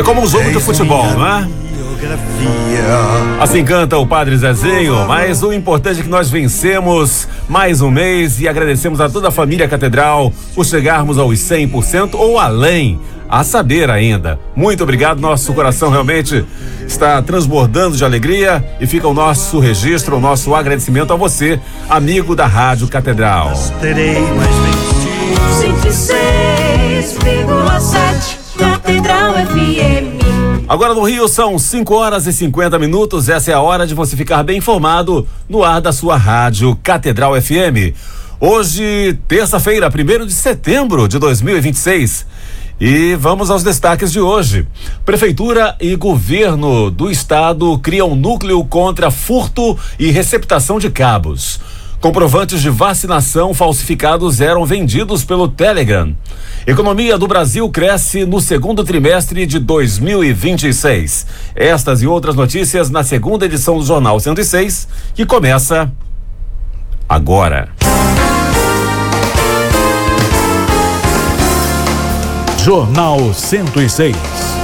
É como um jogo de futebol, não é? Assim canta o Padre Zezinho, mas o importante é que nós vencemos mais um mês e agradecemos a toda a família Catedral por chegarmos aos 100% ou além, a saber ainda. Muito obrigado, nosso coração realmente está transbordando de alegria e fica o nosso registro, o nosso agradecimento a você, amigo da Rádio Catedral. Terei mais vencido. 106,7 Catedral FM. Agora no Rio são 5h50. Essa é a hora de você ficar bem informado no ar da sua Rádio Catedral FM. Hoje, terça-feira, 1º de setembro de 2026. E vamos aos destaques de hoje. Prefeitura e governo do estado criam núcleo contra furto e receptação de cabos. Comprovantes de vacinação falsificados eram vendidos pelo Telegram. Economia do Brasil cresce no segundo trimestre de 2026. Estas e outras notícias na segunda edição do Jornal 106, que começa agora. Jornal 106.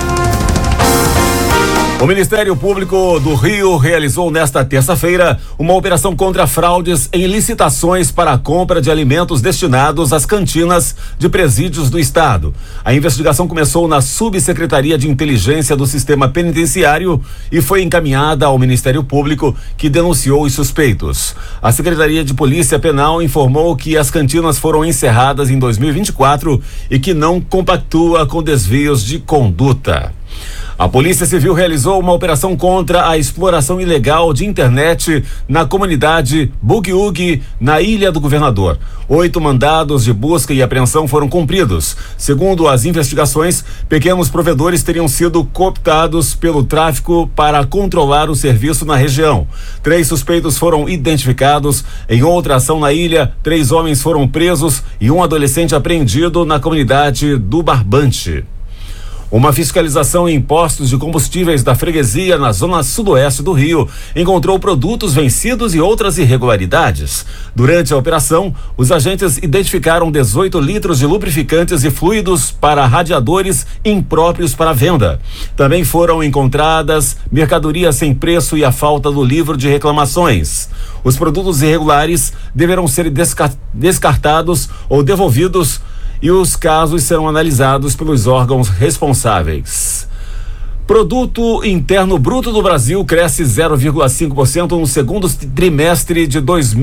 O Ministério Público do Rio realizou nesta terça-feira uma operação contra fraudes em licitações para a compra de alimentos destinados às cantinas de presídios do estado. A investigação começou na Subsecretaria de Inteligência do Sistema Penitenciário e foi encaminhada ao Ministério Público, que denunciou os suspeitos. A Secretaria de Polícia Penal informou que as cantinas foram encerradas em 2024 e que não compactua com desvios de conduta. A Polícia Civil realizou uma operação contra a exploração ilegal de internet na comunidade Bugiug, na Ilha do Governador. 8 mandados de busca e apreensão foram cumpridos. Segundo as investigações, pequenos provedores teriam sido cooptados pelo tráfico para controlar o serviço na região. 3 suspeitos foram identificados. Em outra ação na ilha, 3 homens foram presos e um adolescente apreendido na comunidade do Barbante. Uma fiscalização em postos de combustíveis da freguesia na zona sudoeste do Rio encontrou produtos vencidos e outras irregularidades. Durante a operação, os agentes identificaram 18 litros de lubrificantes e fluidos para radiadores impróprios para venda. Também foram encontradas mercadorias sem preço e a falta do livro de reclamações. Os produtos irregulares deverão ser descartados ou devolvidos e os casos serão analisados pelos órgãos responsáveis. Produto Interno Bruto do Brasil cresce 0,5% no segundo trimestre de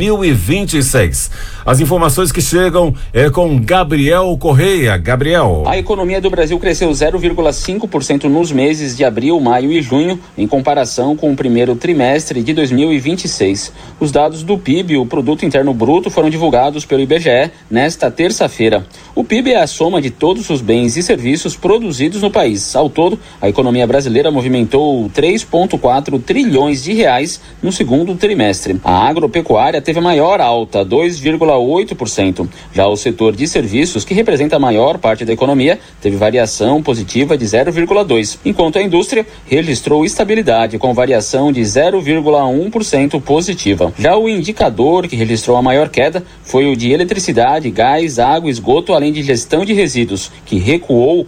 2026. As informações que chegam é com Gabriel Correia. Gabriel. A economia do Brasil cresceu 0,5% nos meses de abril, maio e junho, em comparação com o primeiro trimestre de 2026. Os dados do PIB, o Produto Interno Bruto, foram divulgados pelo IBGE nesta terça-feira. O PIB é a soma de todos os bens e serviços produzidos no país. Ao todo, a economia brasileira movimentou 3,4 trilhões de reais no segundo trimestre. A agropecuária teve a maior alta, 2,8%. Já o setor de serviços, que representa a maior parte da economia, teve variação positiva de 0,2%, enquanto a indústria registrou estabilidade com variação de 0,1% positiva. Já o indicador que registrou a maior queda foi o de eletricidade, gás, água, esgoto, além de gestão de resíduos, que recuou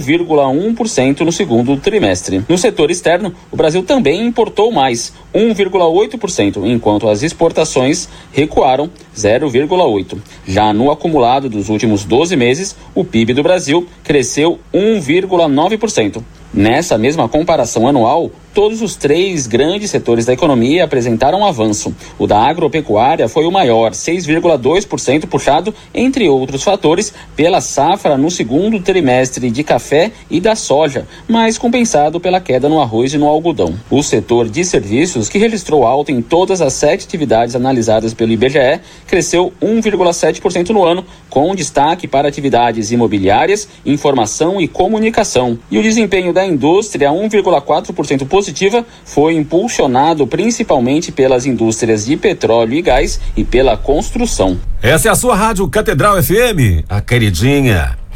1,1% no segundo trimestre. No setor externo, o Brasil também importou mais, 1,8%, enquanto as exportações recuaram 0,8%. Já no acumulado dos últimos 12 meses, o PIB do Brasil cresceu 1,9%. Nessa mesma comparação anual, todos os 3 grandes setores da economia apresentaram avanço. O da agropecuária foi o maior, 6,2%, puxado, entre outros fatores, pela safra no segundo trimestre de café e da soja, mas compensado pela queda no arroz e no algodão. O setor de serviços, que registrou alta em todas as 7 atividades analisadas pelo IBGE, cresceu 1,7% no ano, com destaque para atividades imobiliárias, informação e comunicação. E o desempenho da indústria, 1,4% positiva, foi impulsionado principalmente pelas indústrias de petróleo e gás e pela construção. Essa é a sua Rádio Catedral FM, a queridinha.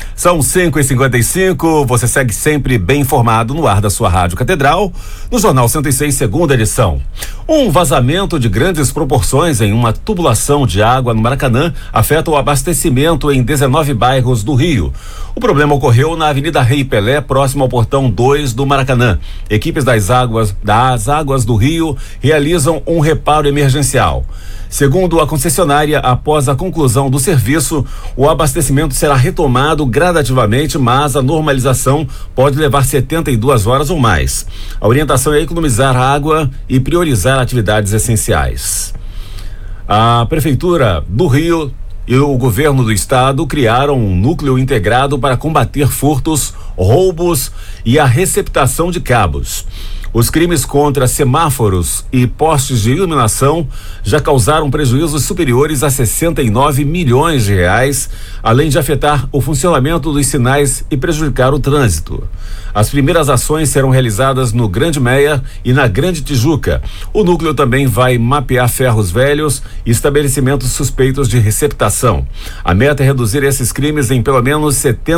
São 5h55, você segue sempre bem informado no ar da sua Rádio Catedral, no Jornal 106, segunda edição. Um vazamento de grandes proporções em uma tubulação de água no Maracanã afeta o abastecimento em 19 bairros do Rio. O problema ocorreu na Avenida Rei Pelé, próximo ao portão 2 do Maracanã. Equipes das águas do Rio realizam um reparo emergencial. Segundo a concessionária, após a conclusão do serviço, o abastecimento será retomado gradativamente, mas a normalização pode levar 72 horas ou mais. A orientação é economizar água e priorizar atividades essenciais. A Prefeitura do Rio e o governo do estado criaram um núcleo integrado para combater furtos, roubos e a receptação de cabos. Os crimes contra semáforos e postes de iluminação já causaram prejuízos superiores a 69 milhões de reais, além de afetar o funcionamento dos sinais e prejudicar o trânsito. As primeiras ações serão realizadas no Grande Meia e na Grande Tijuca. O núcleo também vai mapear ferros velhos e estabelecimentos suspeitos de receptação. A meta é reduzir esses crimes em pelo menos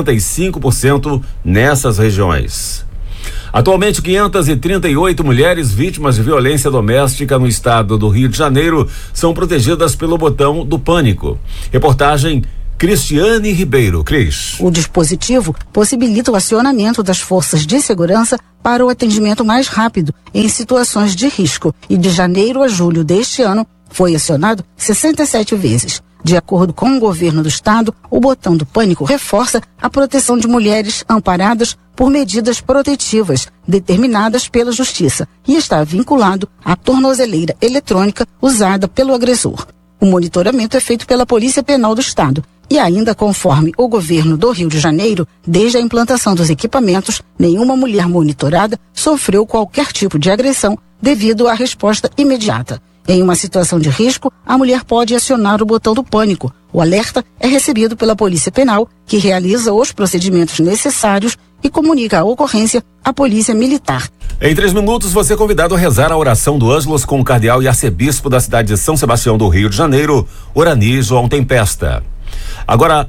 75% nessas regiões. Atualmente, 538 mulheres vítimas de violência doméstica no estado do Rio de Janeiro são protegidas pelo botão do pânico. Reportagem Cristiane Ribeiro. Cris. O dispositivo possibilita o acionamento das forças de segurança para o atendimento mais rápido em situações de risco e de janeiro a julho deste ano foi acionado 67 vezes. De acordo com o governo do estado, o botão do pânico reforça a proteção de mulheres amparadas por medidas protetivas determinadas pela Justiça e está vinculado à tornozeleira eletrônica usada pelo agressor. O monitoramento é feito pela Polícia Penal do Estado e ainda conforme o governo do Rio de Janeiro, desde a implantação dos equipamentos, nenhuma mulher monitorada sofreu qualquer tipo de agressão devido à resposta imediata. Em uma situação de risco, a mulher pode acionar o botão do pânico. O alerta é recebido pela Polícia Penal, que realiza os procedimentos necessários e comunica a ocorrência à Polícia Militar. Em 3 minutos, você é convidado a rezar a oração do Ângelus com o cardeal e arcebispo da cidade de São Sebastião do Rio de Janeiro, Orani João Tempesta. Agora,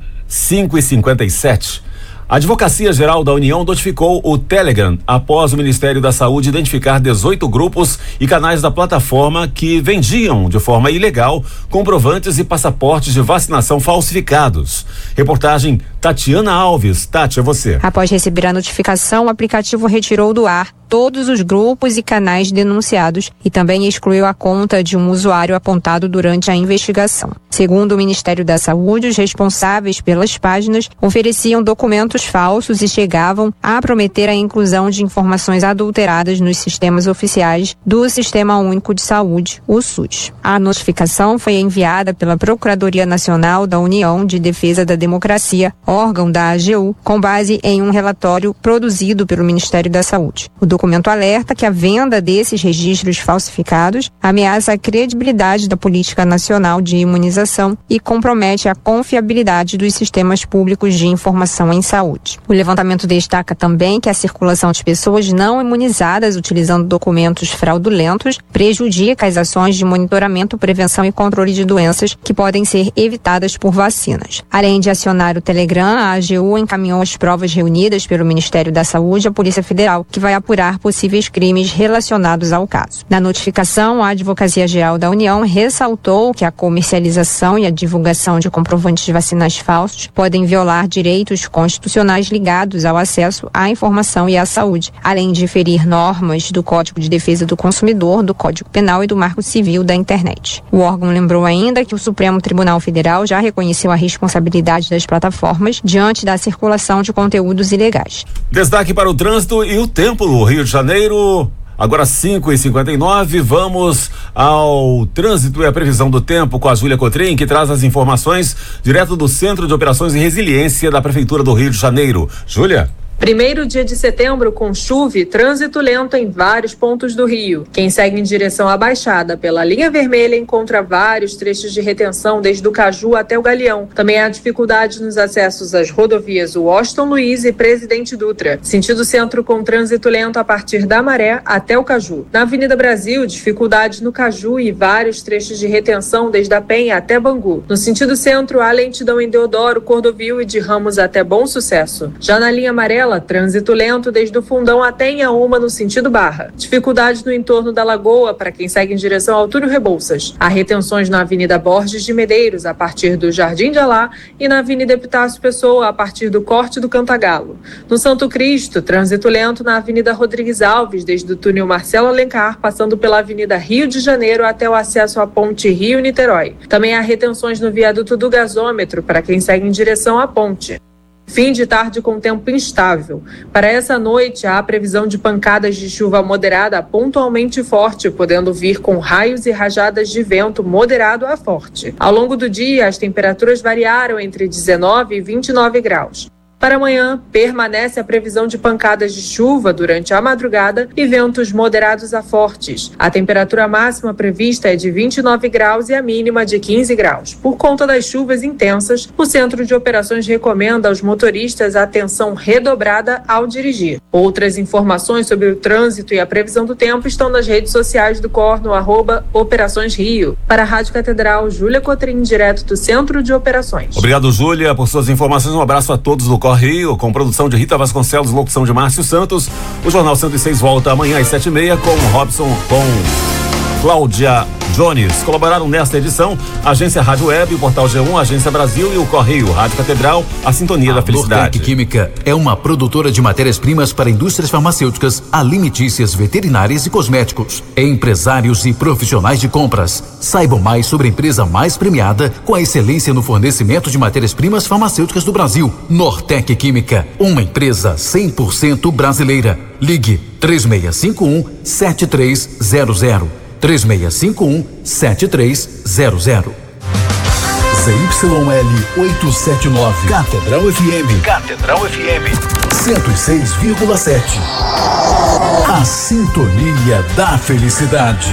5h57. A Advocacia Geral da União notificou o Telegram após o Ministério da Saúde identificar 18 grupos e canais da plataforma que vendiam de forma ilegal comprovantes e passaportes de vacinação falsificados. Reportagem Tatiana Alves. Tati, é você. Após receber a notificação, o aplicativo retirou do ar todos os grupos e canais denunciados e também excluiu a conta de um usuário apontado durante a investigação. Segundo o Ministério da Saúde, os responsáveis pelas páginas ofereciam documentos falsos e chegavam a prometer a inclusão de informações adulteradas nos sistemas oficiais do Sistema Único de Saúde, o SUS. A notificação foi enviada pela Procuradoria Nacional da União de Defesa da Democracia, órgão da AGU, com base em um relatório produzido pelo Ministério da Saúde. O documento alerta que a venda desses registros falsificados ameaça a credibilidade da política nacional de imunização e compromete a confiabilidade dos sistemas públicos de informação em saúde. O levantamento destaca também que a circulação de pessoas não imunizadas utilizando documentos fraudulentos prejudica as ações de monitoramento, prevenção e controle de doenças que podem ser evitadas por vacinas. Além de acionar o Telegram, a AGU encaminhou as provas reunidas pelo Ministério da Saúde à Polícia Federal, que vai apurar possíveis crimes relacionados ao caso. Na notificação, a Advocacia Geral da União ressaltou que a comercialização e a divulgação de comprovantes vacinais falsos podem violar direitos constitucionais ligados ao acesso à informação e à saúde, além de ferir normas do Código de Defesa do Consumidor, do Código Penal e do Marco Civil da Internet. O órgão lembrou ainda que o Supremo Tribunal Federal já reconheceu a responsabilidade das plataformas diante da circulação de conteúdos ilegais. Destaque para o trânsito e o tempo no Rio de Janeiro. Agora 5h59, vamos ao trânsito e a previsão do tempo com a Júlia Cotrim, que traz as informações direto do Centro de Operações e Resiliência da Prefeitura do Rio de Janeiro. Júlia? Primeiro dia de setembro com chuva e trânsito lento em vários pontos do Rio. Quem segue em direção à Baixada pela linha vermelha encontra vários trechos de retenção desde o Caju até o Galeão. Também há dificuldade nos acessos às rodovias Washington Luiz e Presidente Dutra. Sentido centro com trânsito lento a partir da Maré até o Caju. Na Avenida Brasil, dificuldade no Caju e vários trechos de retenção desde a Penha até Bangu. No sentido centro, há lentidão em Deodoro, Cordovil e de Ramos até Bom Sucesso. Já na linha amarela, trânsito lento desde o Fundão até Inhaúma no sentido Barra. Dificuldade no entorno da Lagoa para quem segue em direção ao Túlio Rebouças. Há retenções na Avenida Borges de Medeiros a partir do Jardim de Alá e na Avenida Epitácio Pessoa a partir do Corte do Cantagalo. No Santo Cristo, trânsito lento na Avenida Rodrigues Alves desde o túnel Marcelo Alencar passando pela Avenida Rio de Janeiro até o acesso à Ponte Rio-Niterói. Também há retenções no viaduto do Gasômetro para quem segue em direção à ponte. Fim de tarde com tempo instável. Para essa noite, há previsão de pancadas de chuva moderada a pontualmente forte, podendo vir com raios e rajadas de vento moderado a forte. Ao longo do dia, as temperaturas variaram entre 19 e 29 graus. Para amanhã, permanece a previsão de pancadas de chuva durante a madrugada e ventos moderados a fortes. A temperatura máxima prevista é de 29 graus e a mínima de 15 graus. Por conta das chuvas intensas, o Centro de Operações recomenda aos motoristas a atenção redobrada ao dirigir. Outras informações sobre o trânsito e a previsão do tempo estão nas redes sociais do COR no @Operações Rio. Para a Rádio Catedral, Júlia Cotrim, direto do Centro de Operações. Obrigado, Júlia, por suas informações. Um abraço a todos do COR Rio, com produção de Rita Vasconcelos, locução de Márcio Santos. O Jornal 106 volta amanhã às 7h30 com o Robson, com Cláudia Jones. Colaboraram nesta edição a Agência Rádio Web, o Portal G1, a Agência Brasil e o COR Rio, Rádio Catedral, a Sintonia da Felicidade. Nortec Química é uma produtora de matérias-primas para indústrias farmacêuticas, alimentícias, veterinárias e cosméticos. Empresários e profissionais de compras. Saibam mais sobre a empresa mais premiada com a excelência no fornecimento de matérias-primas farmacêuticas do Brasil. Nortec Química, uma empresa 100% brasileira. Ligue 3651-7300. 3651-7300. ZYL 879. Catedral FM. Catedral FM. 106,7. A Sintonia da Felicidade.